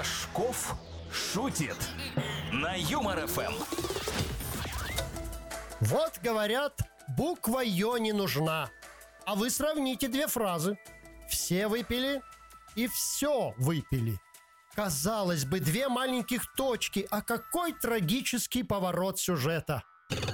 Рожков шутит на Юмор ФМ. Вот говорят, буква «ё» не нужна. А вы сравните две фразы. Все выпили и все выпили. Казалось бы, две маленьких точки, а какой трагический поворот сюжета.